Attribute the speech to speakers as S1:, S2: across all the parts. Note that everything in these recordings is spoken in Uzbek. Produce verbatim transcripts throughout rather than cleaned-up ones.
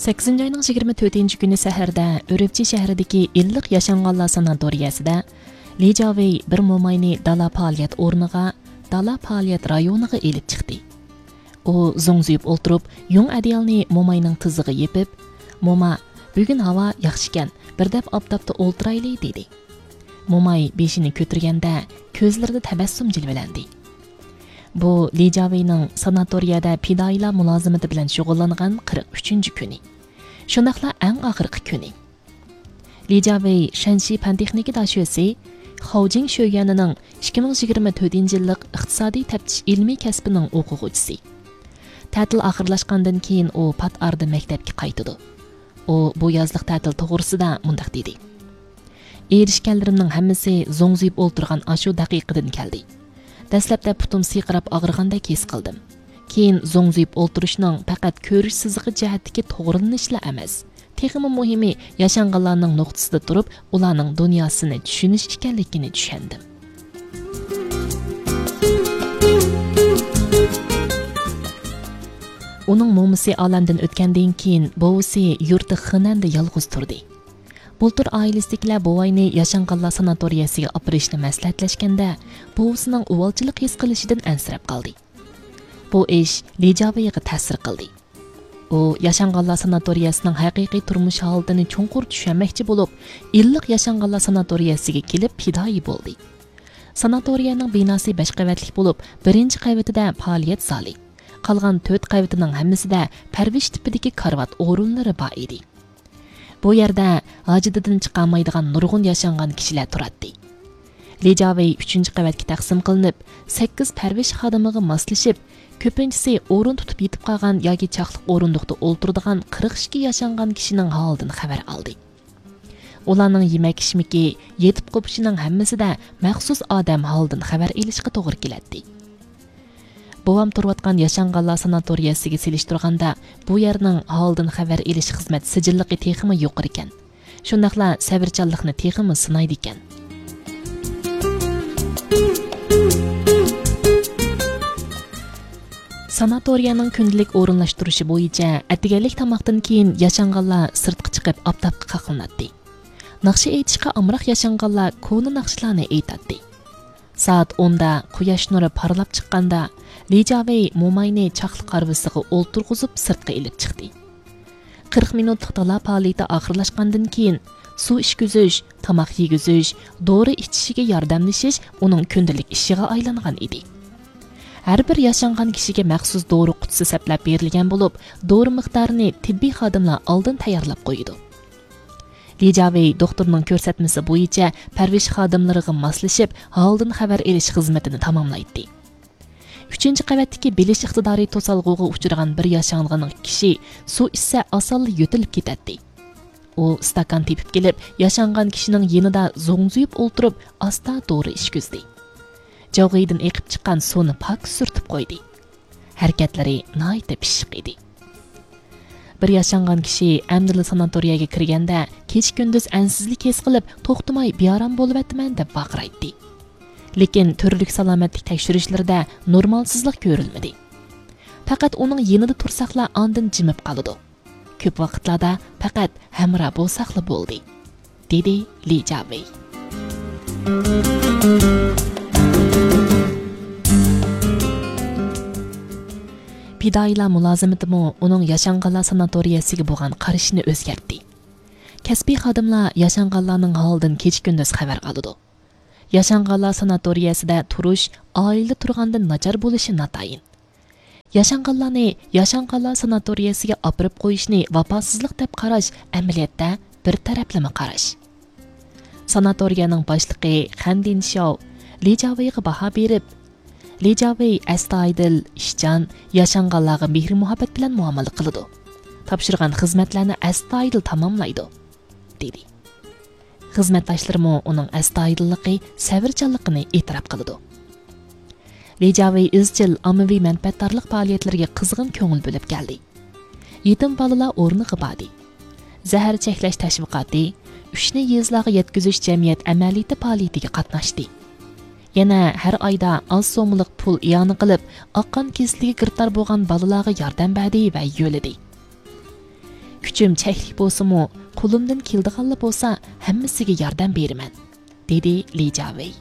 S1: sakkizinchi oyning yigirma to'rtinchi kuni saharda Urumchi shahridagi illiq yashanganlar sanatoriyasida Li Jiawei bir mo'mayni dala faoliyat o'rniga, dala faoliyat rayoniga elib chiqdi. U zo'ngzuyib o'ltirib, yung adyalni mo'mayning tizig'iga yepib, "Mo'ma, bugun havo yaxshi ekan, bir dab obdobda o'ltiraylik" dedi. Mo'may beshini ko'targanda ko'zlarida tabassum jilvalandi. Bu Li Jiaweining sanatoriyada fidoyilar mulozimati bilan shug'ullangan qirq uchinchi kuni. Shundaqla eng oxirgi kuni. Li Jiawei Shanxi fan-texnika dashyosi Xaojing sho'yanining ikki ming yigirma to'rtinchi yillik iqtisodiy taftish ilmiy kasbining o'quvchisi. Ta'til oxirlashgandan keyin u pat arda maktabga qaytdi. U bu yozliq ta'til to'g'risida mundaq dedi. Erishganlarimning hammasi zo'ngzuyib o'ltirgan ashu daqiqadan keldi. Dastlabda putum siqirab og'rigandek his qildim. Keyin zo'ngzuyib o'ltirishning faqat ko'rish sizig'i jihatdagi to'g'rilanishla emas, texmi muhimi yashanganlarning nuqtasida turib, ularning dunyosini tushunish ekanligini tushundim. Uning mo'misi olamdan o'tgandan keyin bovisi yurti Xinanda yolg'iz turdi. Bultur oilasidagilar bovayni yashanganlar sanatoriyasiga opirishni maslahatlashganda, bovisining uvolchilik his qilishidan ansirab qoldi. Bu ish Li Jiaweiga ta'sir qildi. U yashanganlar sanatoriyasining haqiqiy turmush holatini cho'nqur tushunmoqchi bo'lib, illiq yashanganlar sanatoriyasiga kelib fidoyi bo'ldi. Sanatoriyaning binosi besh qavatlik bo'lib, birinchi qavatida faoliyat zali, qolgan to'rt qavatining hammasida parvish tipidagi karvat o'rinlari bor edi. Bu yerda hojididan chiqolmaydigan nurg'un yashangan kishilar turadi. Li Jiawei uchinchi qavatga taqsim qilinib, sakkiz parvish xodimiga moslashib, ko'pinchisi o'rin tutib yetib qolgan yoki chaqliq o'rindiqda o'ltiradigan qirq ikki yashangan kishining holidan xabar oldi. Ularning yemak-ichmiki, yetib qo'pishining hammasida maxsus odam holidan xabar olishga to'g'ri keladi. Bovam turayotgan yashanganlar sanatoriyasiga selishtirganda, bu yerning holidan xabar olish xizmat sijilligi texmi yo'qir ekan. Shundaqla sabrchanlikni texmi sinaydi ekan. Sanatoriyaning kundalik o'rinlashtirishi bo'yicha atiganlik tomoqdan keyin yashanganlar sirtqa chiqib obdobga qaqilnatdi. Naqshi aytishga amroq yashanganlar ko'ni naqshlarni aytadi. Soat o'nda quyosh nuri parlab chiqqanda Li Jiawei mo'mayni chaqli qarvisiga o'ltirg'izib sirtqa ilib chiqdi. qirq minutlik dala faoliyati oxirlashgandan keyin suv ichkizish, tomoq yegizish, dori ichishiga yordamlashish uning kundalik ishiga aylangan edi. Har bir yashangan kishiga maxsus dori qutisi saplab berilgan bo'lib, dori miqdorini tibbiy xodimlar oldin tayyorlab qo'ydi. Li Jiawei doktorning ko'rsatmasi bo'yicha parvish xodimlariga moslashib, holdan xabar olish xizmatini tamomlaydi. uchinchi qavatdagi bilish iqtidori to'salg'uga uchragan bir yashangan kishi suv ichsa osonli yo'tilib ketadi. U stakan tepib kelib, yashangan kishining yonida zo'ngzuyib o'ltirib, asta dori ichkizdi. Jog'idan eqib chiqqan suvni pok surtib qo'ydi. Harakatlari nihoyatda pishiq edi. Bir yashangan kishi amdili sanatoriyaga kirganda kech-kunduz ansizlik his qilib, to'xtamay beorom bo'lib atman deb baqiraydi. Lekin turlik salomatlik tekshirishlarida normalsizlik ko'rilmadi. Faqat uning yonida tursaqlar ondan jimib qoladi. Ko'p vaqtlarda faqat hamra bo'lsaqla bo'ldi, dedi Li Jiawei. Fidoyilar mulozimatimi uning yashanganlar sanatoriyasiga bo'lgan qarashini o'zgartdi. Kasbiy xodimlar yashanganlarning holidan kech-kunduz xabar oladi. Yashanganlar sanatoriyasida turish oila turgandan nachar bo'lishi natayin. Yashanganlarni yashanganlar sanatoriyasiga opirib qo'yishni vafosizlik deb qarash amaliyotda bir taraflama qarash. Sanatoriyaning boshlig'i Han Dinshao Li Jiaweiga baho berib, Li Jiawei astoydil, ishchan, yashanganlarga mehr muhabbat bilan muomala qiladi. Topshirgan xizmatlarni astoydil tamomlaydi, dedi. Xizmatdoshlari uning astoydilligi, sabrchanligini e'tirof qiladi. Li Jiawei izchil ommaviy manfaatdorlik faoliyatlariga qizg'in ko'ngil bo'lib keldi. Yetim bolalar o'rniga badi. Zahar cheklash tashviqoti, uchni yezlarga yetkazish jamiyat amaliyati faoliyatiga qatnashdi. Yana har oyda oz so'mlik pul iyoni qilib, oqqan kesligiga girtar bo'lgan bolalarga yordam berdi va yo'lidi. Kuchi Kuchum cheklik bo'lsa-mu, qo'limdan keldiganlar bo'lsa, hammasiga yordam beraman, dedi Li Jiawei.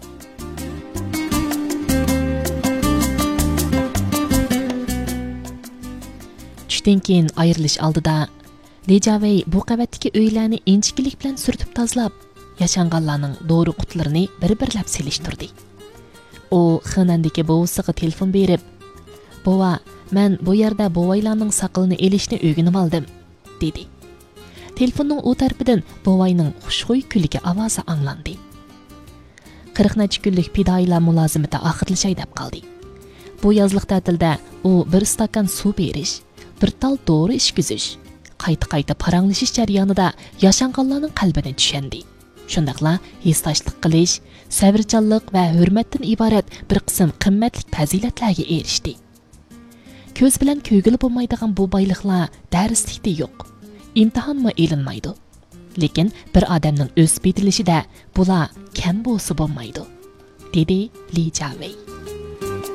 S1: Tushdan keyin ayrilish oldida Li Jiawei bu qavatdagi uylarni inchkilik bilan surtib tozalab, yashanganlarning dori qutlarini bir-birlab selishtirdi. U xonandagi buvisiga telefon berib, "Bova, men bu yerda bovaylarning saqilini elishni o'rganib oldim", dedi. Telefonning u tarafidan bovayning xushxuy kuligi ovozi anglandi. qirq necha kunlik fidoyilar mulozimati oxirlashay deb qoldi. Bu yozliq ta'tilda u bir stakan suv berish, bir tal dori ishkizish, qayta-qayta paranglashish jarayonida yashanganlarning qalbidan tushundi. Shundaqla hissdoshlik qilish, sabrchanlik va hurmatdan iborat bir qism qimmatli fazilatlarga erishdi. Ko'z bilan ko'gil bo'lmaydigan bu boyliqlar darslikda yo'q. İmtihanmı elinmaydı. Lekin bir odamning o'sib yetilishida bular kam bo'lsa bo'lmaydi, dedi Li Jiawei.